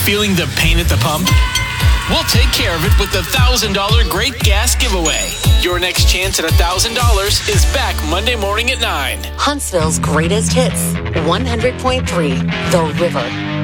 Feeling the pain at the pump? We'll take care of it with the $1,000 Great Gas Giveaway. Your next chance at $1,000 is back Monday morning at 9. Huntsville's greatest hits, 100.3 The River.